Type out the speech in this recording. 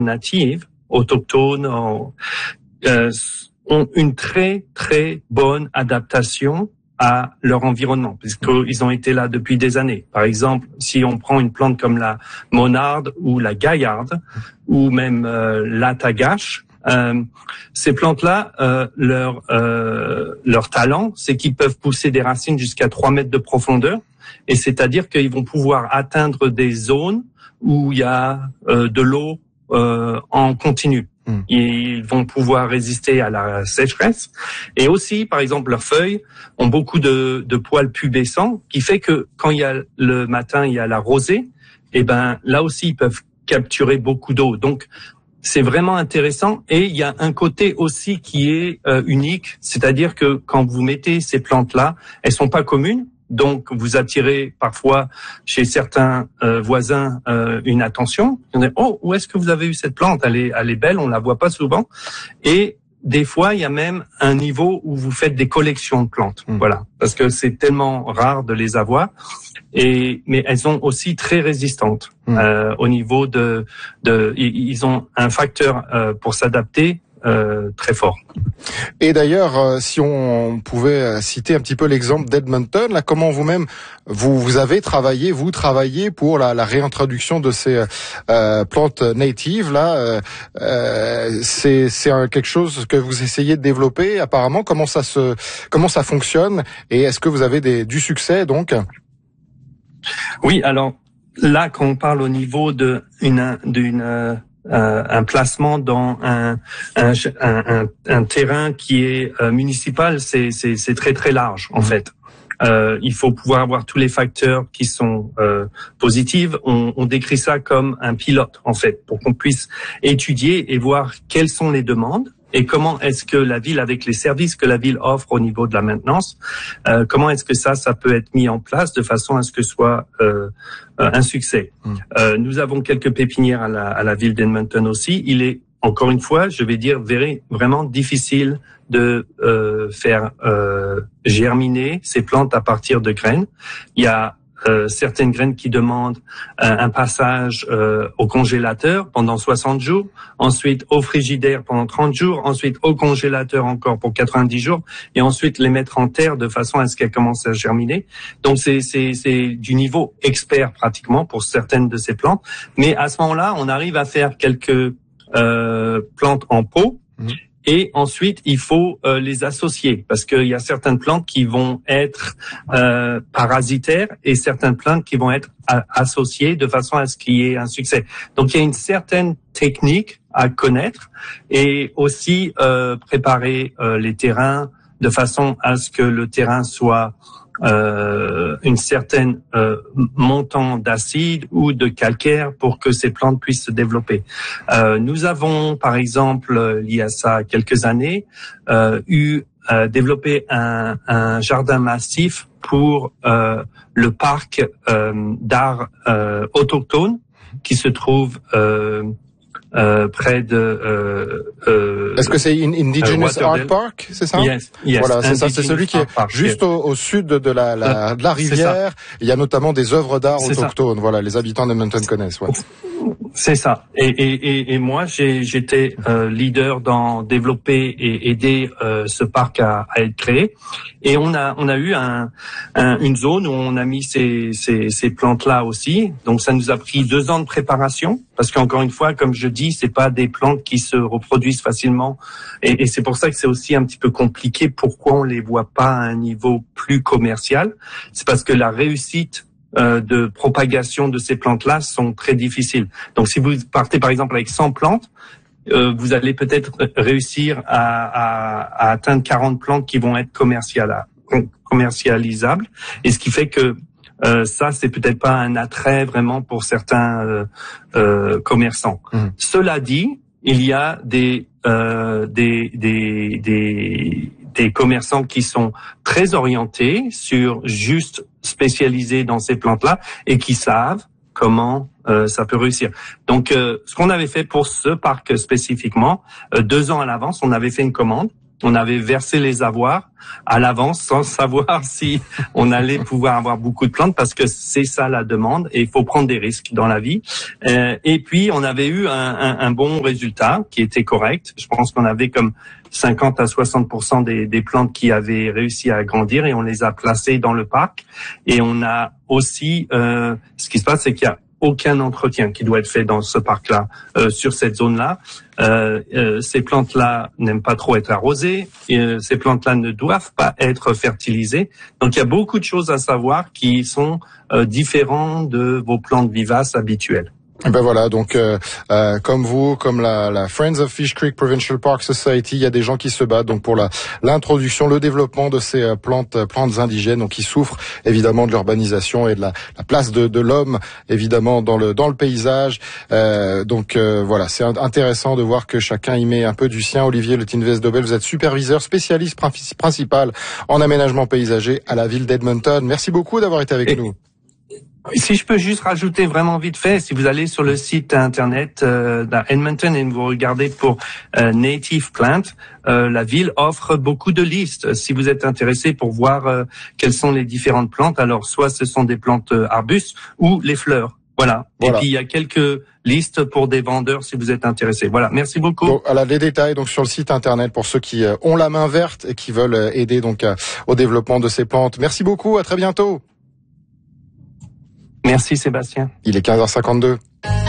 natives, autochtones, ont une très très bonne adaptation à leur environnement, puisqu'ils ont été là depuis des années. Par exemple, si on prend une plante comme la monarde ou la gaillarde, ou même l'atagache, ces plantes-là, leur talent, c'est qu'ils peuvent pousser des racines jusqu'à 3 mètres de profondeur, et c'est-à-dire qu'ils vont pouvoir atteindre des zones où il y a de l'eau en continu. Ils vont pouvoir résister à la sécheresse. Et aussi, par exemple, leurs feuilles ont beaucoup de poils pubescents, qui fait que quand il y a le matin, il y a la rosée, et ben là aussi, ils peuvent capturer beaucoup d'eau. Donc, c'est vraiment intéressant. Et il y a un côté aussi qui est unique, c'est-à-dire que quand vous mettez ces plantes-là, elles sont pas communes. Donc, vous attirez parfois chez certains voisins une attention. On dit, oh, où est-ce que vous avez eu cette plante? Elle est belle, on la voit pas souvent. Et des fois, il y a même un niveau où vous faites des collections de plantes. Voilà, parce que c'est tellement rare de les avoir. Mais elles sont aussi très résistantes au niveau ils ont un facteur pour s'adapter. Très fort. Et d'ailleurs, si on pouvait citer un petit peu l'exemple d'Edmonton, là, comment vous-même vous avez travaillé, pour la réintroduction de ces plantes natives là, c'est quelque chose que vous essayez de développer apparemment. Comment ça fonctionne et est-ce que vous avez du succès donc? Oui, alors là, quand on parle au niveau un placement dans un terrain qui est municipal, c'est très très large en fait. Il faut pouvoir avoir tous les facteurs qui sont positifs. On décrit ça comme un pilote en fait, pour qu'on puisse étudier et voir quelles sont les demandes et comment est-ce que la ville, avec les services que la ville offre au niveau de la maintenance, comment est-ce que ça peut être mis en place de façon à ce que ce soit un succès. Nous avons quelques pépinières à la ville d'Edmonton aussi. Il est, encore une fois, je vais dire, vraiment difficile de faire germiner ces plantes à partir de graines. Il y a certaines graines qui demandent un passage au congélateur pendant 60 jours, ensuite au frigidaire pendant 30 jours, ensuite au congélateur encore pour 90 jours, et ensuite les mettre en terre de façon à ce qu'elles commencent à germiner. Donc c'est du niveau expert pratiquement pour certaines de ces plantes. Mais à ce moment-là, on arrive à faire quelques plantes en pot. Et ensuite, il faut les associer parce qu'il y a certaines plantes qui vont être parasitaires et certaines plantes qui vont être associées de façon à ce qu'il y ait un succès. Donc, il y a une certaine technique à connaître et aussi préparer les terrains de façon à ce que le terrain soit une certaine montant d'acide ou de calcaire pour que ces plantes puissent se développer. Nous avons, par exemple, il y a ça quelques années, développé un jardin massif pour le parc d'art autochtone qui se trouve près de est-ce que c'est Indigenous Art Park, c'est ça? Yes. Voilà, c'est ça, c'est celui qui est juste au sud de la rivière. Il y a notamment des œuvres d'art autochtones. Voilà, les habitants d'Edmonton connaissent. Ouais. C'est ça. Et moi, j'étais leader dans développer et aider ce parc à être créé. Et on a eu une zone où on a mis ces plantes-là aussi. Donc ça nous a pris 2 ans de préparation parce qu'encore une fois, comme je dis, c'est pas des plantes qui se reproduisent facilement. Et c'est pour ça que c'est aussi un petit peu compliqué. Pourquoi on les voit pas à un niveau plus commercial? C'est parce que la réussite de propagation de ces plantes-là sont très difficiles. Donc, si vous partez par exemple avec 100 plantes, vous allez peut-être réussir à atteindre 40 plantes qui vont être commercialisables. Et ce qui fait que ça, c'est peut-être pas un attrait vraiment pour certains commerçants. Cela dit, il y a des commerçants qui sont très orientés sur juste spécialisés dans ces plantes-là et qui savent comment ça peut réussir. Donc, ce qu'on avait fait pour ce parc spécifiquement, 2 ans à l'avance, on avait fait une commande On avait versé les avoirs à l'avance sans savoir si on allait pouvoir avoir beaucoup de plantes parce que c'est ça la demande et il faut prendre des risques dans la vie. Et puis on avait eu un bon résultat qui était correct. Je pense qu'on avait comme 50 à 60% des plantes qui avaient réussi à grandir et on les a placées dans le parc. Et on a aussi, ce qui se passe, c'est qu'il y a aucun entretien qui doit être fait dans ce parc-là, sur cette zone-là. Ces plantes-là n'aiment pas trop être arrosées. Ces plantes-là ne doivent pas être fertilisées. Donc, il y a beaucoup de choses à savoir qui sont différentes de vos plantes vivaces habituelles. Ben voilà, donc comme vous, comme la Friends of Fish Creek Provincial Park Society, il y a des gens qui se battent donc pour l'introduction, le développement de ces plantes indigènes, donc qui souffrent évidemment de l'urbanisation et de la place de l'homme évidemment dans le paysage. Donc voilà, c'est intéressant de voir que chacun y met un peu du sien. Olivier Le Tinvest-Dobel, vous êtes superviseur spécialiste principal en aménagement paysager à la ville d'Edmonton. Merci beaucoup d'avoir été avec nous. Si je peux juste rajouter vraiment vite fait, si vous allez sur le site internet d'Edmonton et vous regardez pour Native Plant, la ville offre beaucoup de listes. Si vous êtes intéressé pour voir quelles sont les différentes plantes, alors soit ce sont des plantes arbustes ou les fleurs. Voilà. Et puis il y a quelques listes pour des vendeurs si vous êtes intéressé. Voilà. Merci beaucoup. Donc, les détails donc sur le site internet pour ceux qui ont la main verte et qui veulent aider donc au développement de ces plantes. Merci beaucoup. À très bientôt. Merci Sébastien. Il est 15h52.